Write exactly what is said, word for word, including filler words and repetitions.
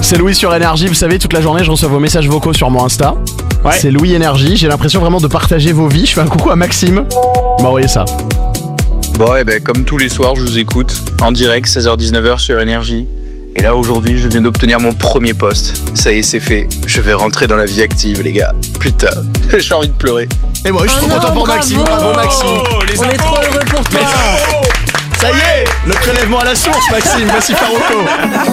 c'est Louis sur Énergie. Vous savez, toute la journée, je reçois vos messages vocaux sur mon Insta. Ouais. C'est Louis Énergie. J'ai l'impression vraiment de partager vos vies. Je fais un coucou à Maxime. Il m'a envoyé ça. Bon, et ben, comme tous les soirs, je vous écoute en direct, seize heures dix-neuf heures sur Énergie. Et là, aujourd'hui, je viens d'obtenir mon premier poste. Ça y est, c'est fait. Je vais rentrer dans la vie active, les gars. Putain, j'ai envie de pleurer. Et moi, je suis Oh trop content non, pour bravo. Maxime. Bravo, Maxime. On est trop heureux pour toi. Ça y est, le prélèvement à la source, Maxime. Voici Farouko.